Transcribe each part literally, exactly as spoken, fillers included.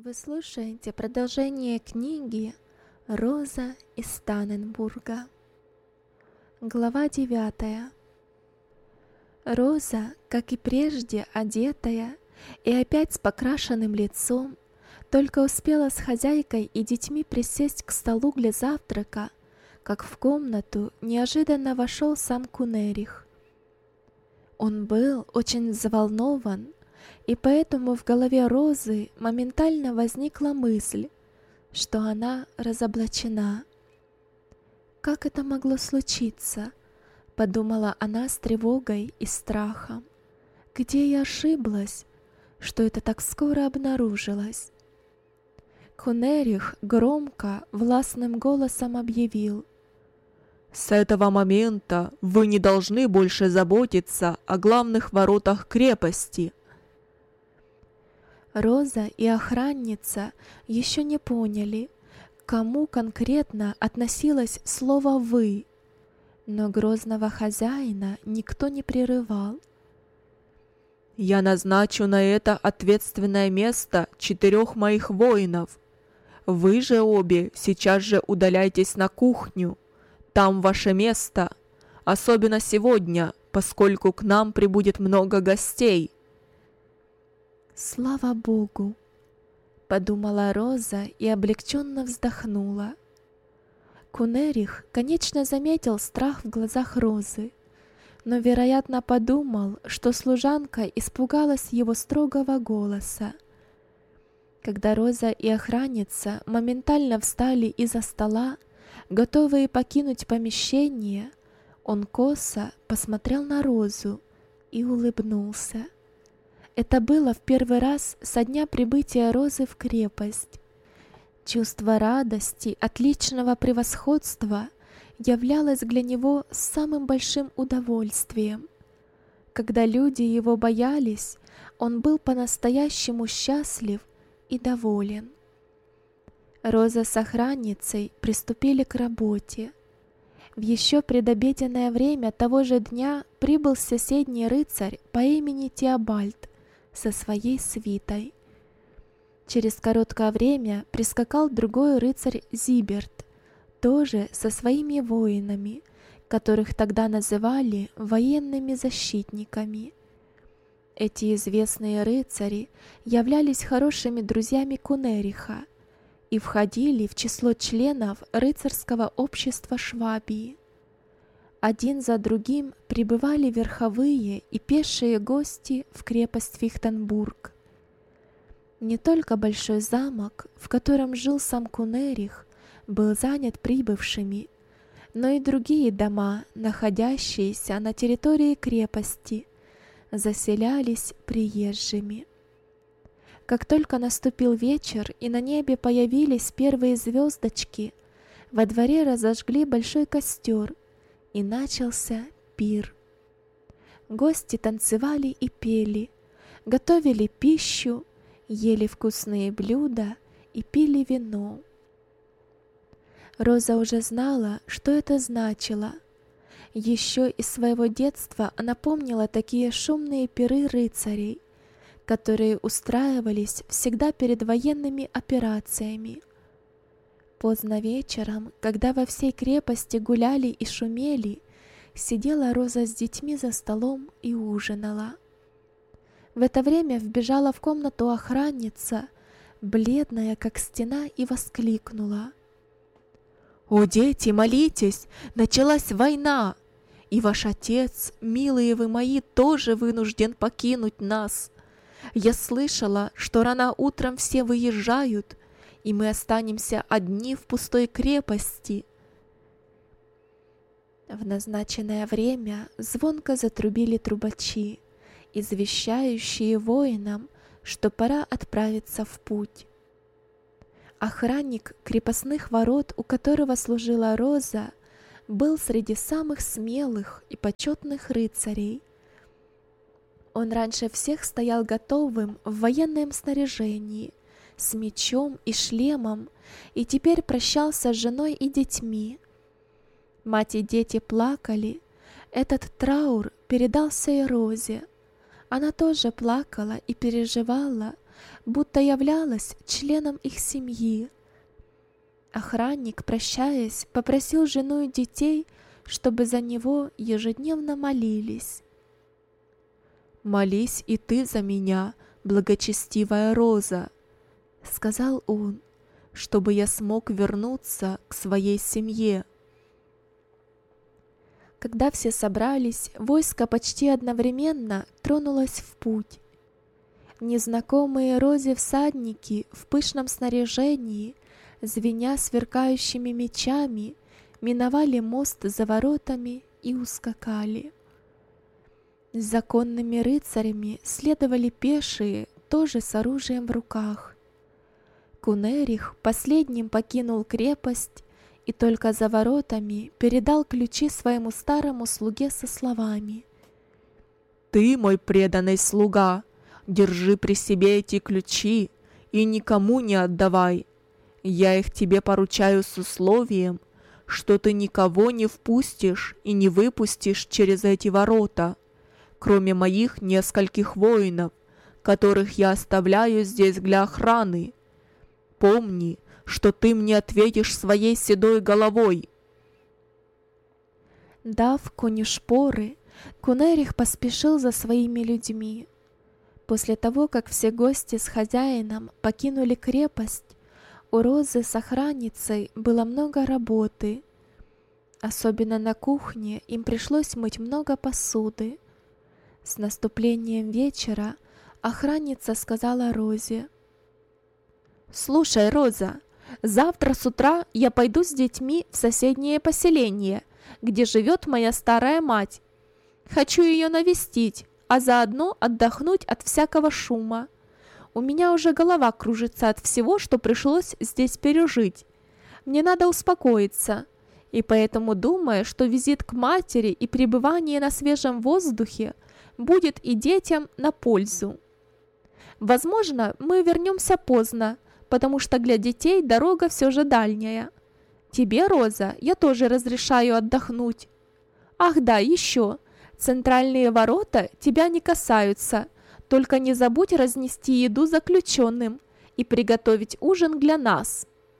Вы слушаете продолжение книги «Роза из Танненбурга». Глава девятая. Роза, как и прежде, одетая и опять с покрашенным лицом, только успела с хозяйкой и детьми присесть к столу для завтрака, как в комнату неожиданно вошел сам Кунерих. Он был очень взволнован, и поэтому в голове Розы моментально возникла мысль, что она разоблачена. «Как это могло случиться?» — подумала она с тревогой и страхом. «Где я ошиблась, что это так скоро обнаружилось?» Кунерих громко, властным голосом объявил: «С этого момента вы не должны больше заботиться о главных воротах крепости». Роза и охранница еще не поняли, к кому конкретно относилось слово «вы», но грозного хозяина никто не прерывал. «Я назначу на это ответственное место четырех моих воинов. Вы же обе сейчас же удаляйтесь на кухню. Там ваше место, особенно сегодня, поскольку к нам прибудет много гостей». «Слава Богу!» — подумала Роза и облегченно вздохнула. Кунерих, конечно, заметил страх в глазах Розы, но, вероятно, подумал, что служанка испугалась его строгого голоса. Когда Роза и охранница моментально встали из-за стола, готовые покинуть помещение, он косо посмотрел на Розу и улыбнулся. Это было в первый раз со дня прибытия Розы в крепость. Чувство радости от личного превосходства являлось для него самым большим удовольствием. Когда люди его боялись, он был по-настоящему счастлив и доволен. Роза с охранницей приступили к работе. В еще предобеденное время того же дня прибыл соседний рыцарь по имени Теобальд со своей свитой. Через короткое время прискакал другой рыцарь Зиберт, тоже со своими воинами, которых тогда называли военными защитниками. Эти известные рыцари являлись хорошими друзьями Кунериха и входили в число членов рыцарского общества Швабии. Один за другим прибывали верховые и пешие гости в крепость Фихтенбург. Не только большой замок, в котором жил сам Кунерих, был занят прибывшими, но и другие дома, находящиеся на территории крепости, заселялись приезжими. Как только наступил вечер и на небе появились первые звездочки, во дворе разожгли большой костер, и начался пир. Гости танцевали и пели, готовили пищу, ели вкусные блюда и пили вино. Роза уже знала, что это значило. Еще из своего детства она помнила такие шумные пиры рыцарей, которые устраивались всегда перед военными операциями. Поздно вечером, когда во всей крепости гуляли и шумели, сидела Роза с детьми за столом и ужинала. В это время вбежала в комнату охранница, бледная как стена, и воскликнула: «О, дети, молитесь! Началась война! И ваш отец, милые вы мои, тоже вынужден покинуть нас. Я слышала, что рано утром все выезжают, и мы останемся одни в пустой крепости». В назначенное время звонко затрубили трубачи, извещающие воинам, что пора отправиться в путь. Охранник крепостных ворот, у которого служила Роза, был среди самых смелых и почетных рыцарей. Он раньше всех стоял готовым в военном снаряжении, с мечом и шлемом, и теперь прощался с женой и детьми. Мать и дети плакали. Этот траур передался и Розе. Она тоже плакала и переживала, будто являлась членом их семьи. Охранник, прощаясь, попросил жену и детей, чтобы за него ежедневно молились. «Молись и ты за меня, благочестивая Роза», — сказал он, «чтобы я смог вернуться к своей семье». Когда все собрались, войско почти одновременно тронулось в путь. Незнакомые Розе всадники в пышном снаряжении, звеня сверкающими мечами, миновали мост за воротами и ускакали. С законными рыцарями следовали пешие, тоже с оружием в руках. Кунерих последним покинул крепость и только за воротами передал ключи своему старому слуге со словами: «Ты, мой преданный слуга, держи при себе эти ключи и никому не отдавай. Я их тебе поручаю с условием, что ты никого не впустишь и не выпустишь через эти ворота, кроме моих нескольких воинов, которых я оставляю здесь для охраны. Помни, что ты мне ответишь своей седой головой». Дав коню шпоры, Кунерих поспешил за своими людьми. После того, как все гости с хозяином покинули крепость, у Розы с охранницей было много работы. Особенно на кухне им пришлось мыть много посуды. С наступлением вечера охранница сказала Розе: «Слушай, Роза, завтра с утра я пойду с детьми в соседнее поселение, где живет моя старая мать. Хочу ее навестить, а заодно отдохнуть от всякого шума. У меня уже голова кружится от всего, что пришлось здесь пережить. Мне надо успокоиться, и поэтому думаю, что визит к матери и пребывание на свежем воздухе будет и детям на пользу. Возможно, мы вернемся поздно, потому что для детей дорога все же дальняя. Тебе, Роза, я тоже разрешаю отдохнуть. Ах да, еще, центральные ворота тебя не касаются, только не забудь разнести еду заключенным и приготовить ужин для нас».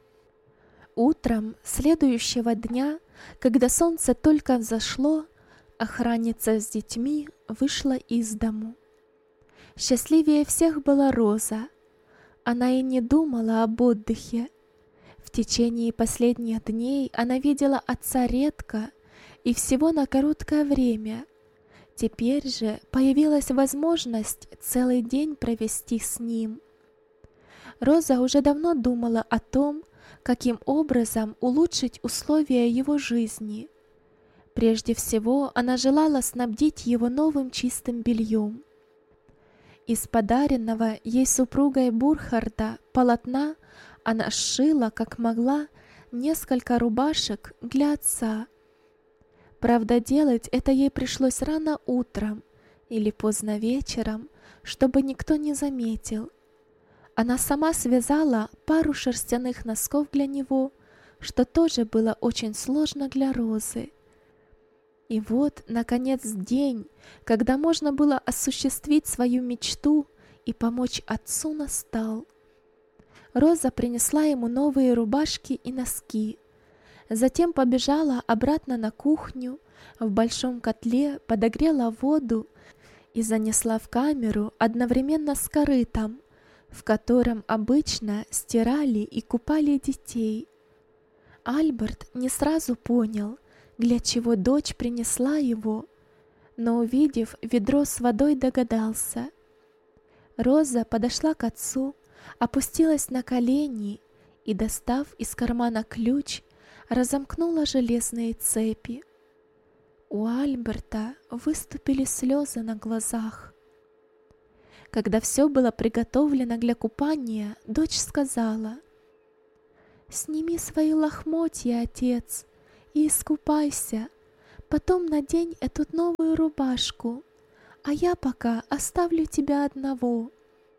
Утром следующего дня, когда солнце только взошло, охранница с детьми вышла из дому. Счастливее всех была Роза. Она и не думала об отдыхе. В течение последних дней она видела отца редко и всего на короткое время. Теперь же появилась возможность целый день провести с ним. Роза уже давно думала о том, каким образом улучшить условия его жизни. Прежде всего, она желала снабдить его новым чистым бельем. Из подаренного ей супругой Бурхарда полотна она сшила, как могла, несколько рубашек для отца. Правда, делать это ей пришлось рано утром или поздно вечером, чтобы никто не заметил. Она сама связала пару шерстяных носков для него, что тоже было очень сложно для Розы. И вот, наконец, день, когда можно было осуществить свою мечту и помочь отцу, настал. Роза принесла ему новые рубашки и носки. Затем побежала обратно на кухню, в большом котле подогрела воду и занесла в камеру одновременно с корытом, в котором обычно стирали и купали детей. Альберт не сразу понял, для чего дочь принесла его, но, увидев ведро с водой, догадался. Роза подошла к отцу, опустилась на колени и, достав из кармана ключ, разомкнула железные цепи. У Альберта выступили слезы на глазах. Когда все было приготовлено для купания, дочь сказала: «Сними свои лохмотья, отец, и искупайся. Потом надень эту новую рубашку, а я пока оставлю тебя одного».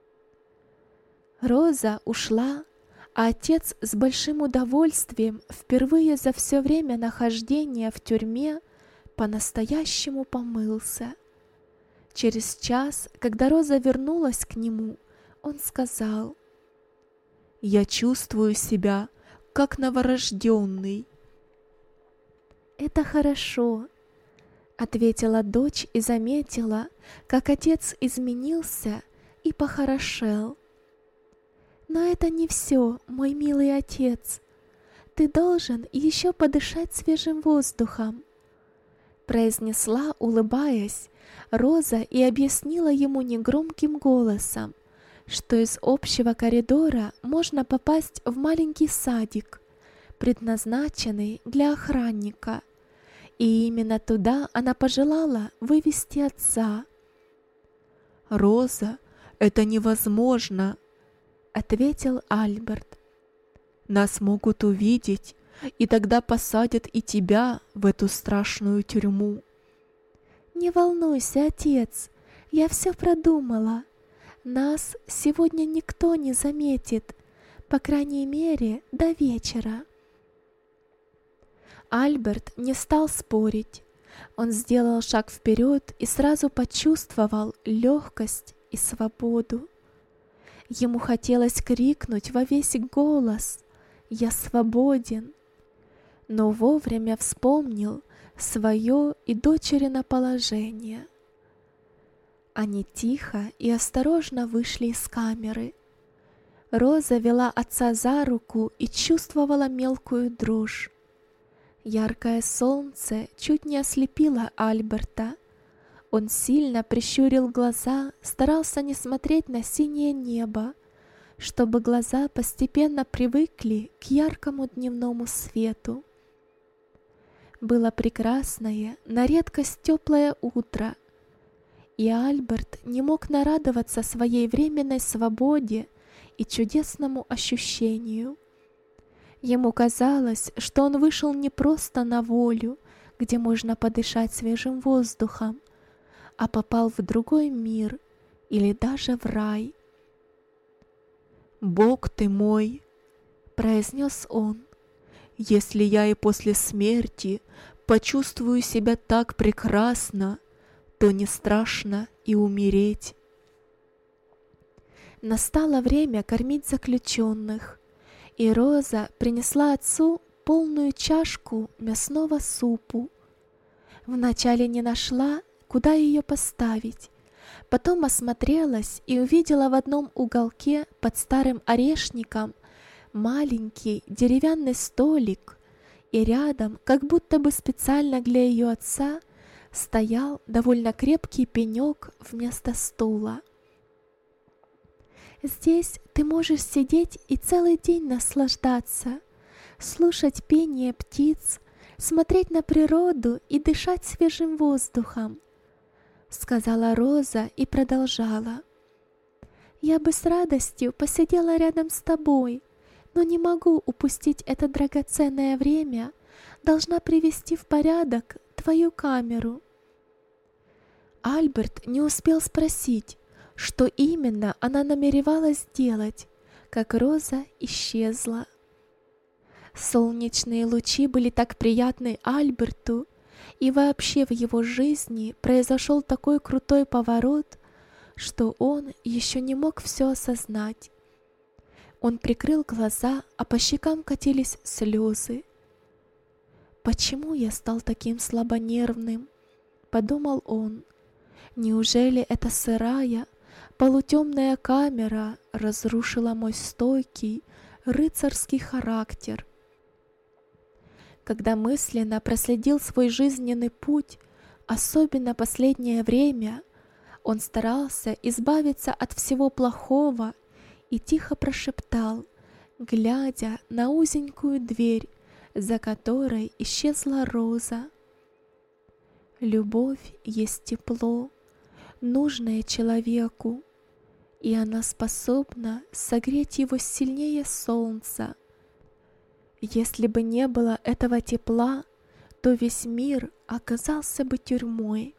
Роза ушла, а отец с большим удовольствием впервые за все время нахождения в тюрьме по-настоящему помылся. Через час, когда Роза вернулась к нему, он сказал: «Я чувствую себя, как новорожденный». «Это хорошо», — ответила дочь и заметила, как отец изменился и похорошел. «Но это не все, мой милый отец. Ты должен еще подышать свежим воздухом», — произнесла, улыбаясь, Роза, и объяснила ему негромким голосом, что из общего коридора можно попасть в маленький садик, предназначенный для охранника, и именно туда она пожелала вывести отца. «Роза, это невозможно», — ответил Альберт. «Нас могут увидеть, и тогда посадят и тебя в эту страшную тюрьму». «Не волнуйся, отец, я все продумала. Нас сегодня никто не заметит, по крайней мере, до вечера». Альберт не стал спорить. Он сделал шаг вперед и сразу почувствовал легкость и свободу. Ему хотелось крикнуть во весь голос: «Я свободен!», но вовремя вспомнил свое и дочерино положение. Они тихо и осторожно вышли из камеры. Роза вела отца за руку и чувствовала мелкую дрожь. Яркое солнце чуть не ослепило Альберта. Он сильно прищурил глаза, старался не смотреть на синее небо, чтобы глаза постепенно привыкли к яркому дневному свету. Было прекрасное, на редкость теплое утро, и Альберт не мог нарадоваться своей временной свободе и чудесному ощущению. Ему казалось, что он вышел не просто на волю, где можно подышать свежим воздухом, а попал в другой мир или даже в рай. «Бог ты мой», — произнес он, — «если я и после смерти почувствую себя так прекрасно, то не страшно и умереть». Настало время кормить заключенных, и Роза принесла отцу полную чашку мясного супу. Вначале не нашла, куда ее поставить, потом осмотрелась и увидела в одном уголке под старым орешником маленький деревянный столик, и рядом, как будто бы специально для ее отца, стоял довольно крепкий пенек вместо стула. «Здесь ты можешь сидеть и целый день наслаждаться, слушать пение птиц, смотреть на природу и дышать свежим воздухом», — сказала Роза и продолжала. «Я бы с радостью посидела рядом с тобой, но не могу упустить это драгоценное время, должна привести в порядок твою камеру». Альберт не успел спросить, что именно она намеревалась сделать, как Роза исчезла. Солнечные лучи были так приятны Альберту, и вообще в его жизни произошел такой крутой поворот, что он еще не мог все осознать. Он прикрыл глаза, а по щекам катились слезы. «Почему я стал таким слабонервным?» — подумал он. «Неужели эта сырая, полутемная камера разрушила мой стойкий рыцарский характер?» Когда мысленно проследил свой жизненный путь, особенно последнее время, он старался избавиться от всего плохого и тихо прошептал, глядя на узенькую дверь, за которой исчезла Роза: «Любовь есть тепло, нужное человеку, и она способна согреть его сильнее солнца. Если бы не было этого тепла, то весь мир оказался бы тюрьмой».